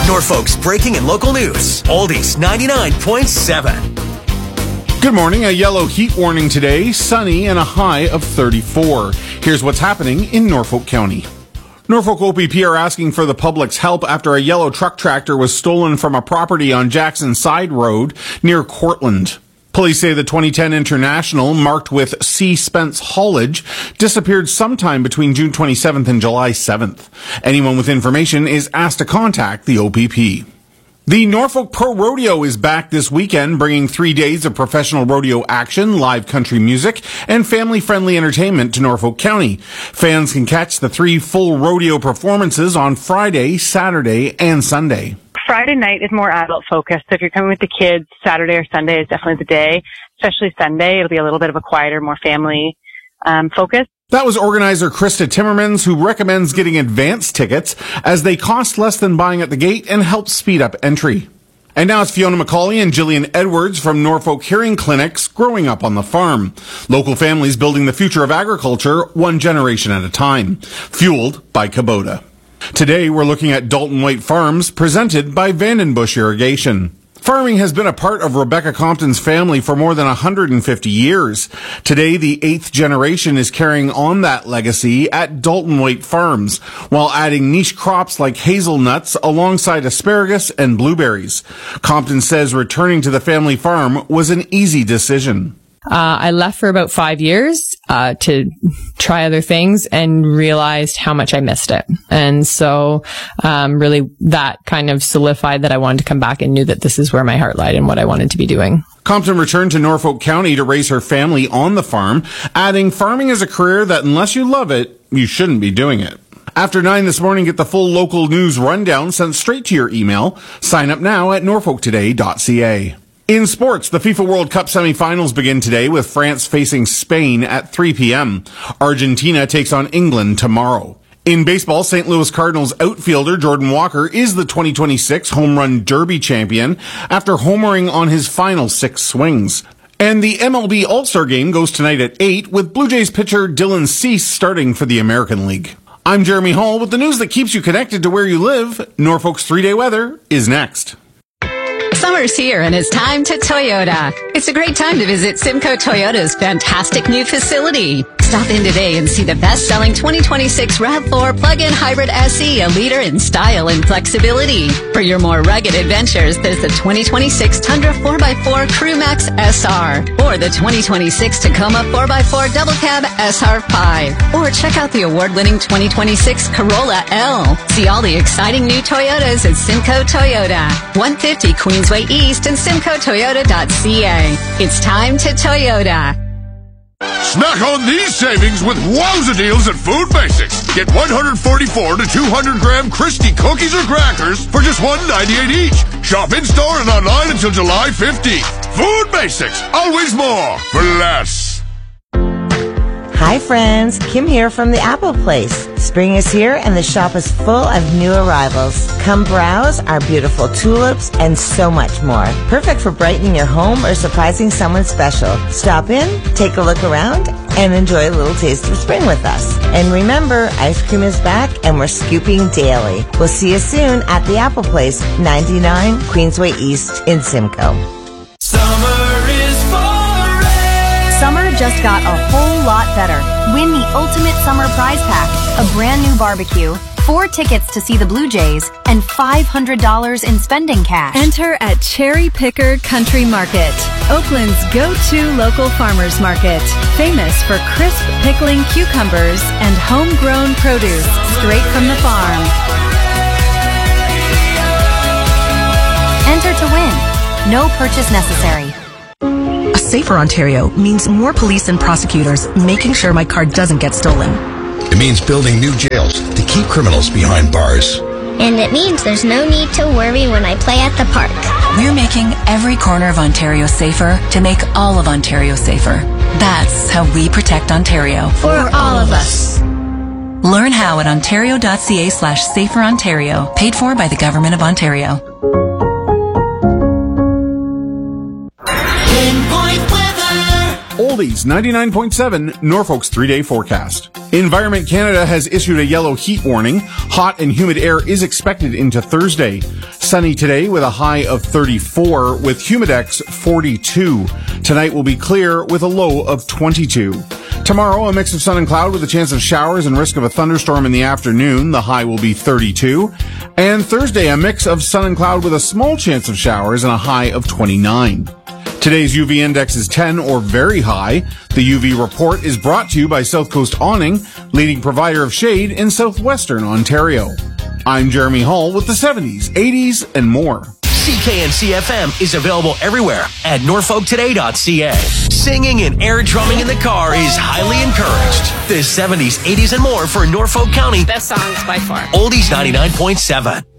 Norfolk's breaking and local news. Oldies 99.7. Good morning. A yellow heat warning today, sunny and a high of 34. Here's what's happening in Norfolk County. Norfolk OPP are asking for the public's help after a yellow truck tractor was stolen from a property on Jackson Side Road near Cortland. Police say the 2010 International, marked with C. Spence haulage, disappeared sometime between June 27th and July 7th. Anyone with information is asked to contact the OPP. The Norfolk Pro Rodeo is back this weekend, bringing 3 days of professional rodeo action, live country music, and family-friendly entertainment to Norfolk County. Fans can catch the 3 full rodeo performances on Friday, Saturday, and Sunday. Friday night is more adult focused. So if you're coming with the kids, Saturday or Sunday is definitely the day. Especially Sunday, it'll be a little bit of a quieter, more family focus. That was organizer Krista Timmermans, who recommends getting advance tickets as they cost less than buying at the gate and help speed up entry. And now it's Fiona McCauley and Jillian Edwards from Norfolk Hearing Clinics, growing up on the farm. Local families building the future of agriculture one generation at a time. Fueled by Kubota. Today, we're looking at Dalton White Farms, presented by Vandenbush Irrigation. Farming has been a part of Rebecca Compton's family for more than 150 years. Today, the 8th generation is carrying on that legacy at Dalton White Farms, while adding niche crops like hazelnuts alongside asparagus and blueberries. Compton says returning to the family farm was an easy decision. I left for about 5 years to try other things and realized how much I missed it. And so really that kind of solidified that I wanted to come back and knew that this is where my heart lied and what I wanted to be doing. Compton returned to Norfolk County to raise her family on the farm, adding farming is a career that unless you love it, you shouldn't be doing it. After 9 this morning, get the full local news rundown sent straight to your email. Sign up now at norfolktoday.ca. In sports, the FIFA World Cup semifinals begin today with France facing Spain at 3 p.m. Argentina takes on England tomorrow. In baseball, St. Louis Cardinals outfielder Jordan Walker is the 2026 Home Run Derby champion after homering on his final 6 swings. And the MLB All-Star Game goes tonight at 8 with Blue Jays pitcher Dylan Cease starting for the American League. I'm Jeremy Hall with the news that keeps you connected to where you live. Norfolk's 3-day weather is next. Summer's here and it's time to Toyota. It's a great time to visit Simcoe Toyota's fantastic new facility. Stop in today and see the best-selling 2026 RAV4 plug-in hybrid SE, a leader in style and flexibility. For your more rugged adventures, there's the 2026 Tundra 4x4 Crewmax SR or the 2026 Tacoma 4x4 Double Cab SR5. Or check out the award-winning 2026 Corolla L. See all the exciting new Toyotas at Simcoe Toyota, 150 Queensway East and SimcoeToyota.ca. It's time to Toyota. Snack on these savings with wowza deals at Food Basics. Get 144 to 200 gram Christie cookies or crackers for just $1.98 each. Shop in-store and online until July 15th. Food Basics, always more for less. Hi friends, Kim here from the Apple Place. Spring is here and the shop is full of new arrivals. Come browse our beautiful tulips and so much more. Perfect for brightening your home or surprising someone special. Stop in, take a look around, and enjoy a little taste of spring with us. And remember, ice cream is back and we're scooping daily. We'll see you soon at the Apple Place, 99 Queensway East in Simcoe. Summer is for it. Summer just got a whole lot better. Win the Ultimate Summer Prize Pack, a brand new barbecue, 4 tickets to see the Blue Jays, and $500 in spending cash. Enter at Cherry Picker Country Market, Oakland's go-to local farmers market. Famous for crisp pickling cucumbers and homegrown produce straight from the farm. Enter to win. No purchase necessary. A safer Ontario means more police and prosecutors making sure my car doesn't get stolen. It means building new jails to keep criminals behind bars. And it means there's no need to worry when I play at the park. We're making every corner of Ontario safer to make all of Ontario safer. That's how we protect Ontario. For all of us. Learn how at ontario.ca/saferontario. Paid for by the Government of Ontario. Oldies 99.7, Norfolk's 3-day forecast. Environment Canada has issued a yellow heat warning. Hot and humid air is expected into Thursday. Sunny today with a high of 34 with humidex 42. Tonight will be clear with a low of 22. Tomorrow, a mix of sun and cloud with a chance of showers and risk of a thunderstorm in the afternoon. The high will be 32. And Thursday, a mix of sun and cloud with a small chance of showers and a high of 29. Today's UV index is 10 or very high. The UV report is brought to you by South Coast Awning, leading provider of shade in southwestern Ontario. I'm Jeremy Hall with the 70s, 80s, and more. CKNC-FM is available everywhere at norfolktoday.ca. Singing and air drumming in the car is highly encouraged. The 70s, 80s, and more for Norfolk County. Best songs by far. Oldies 99.7.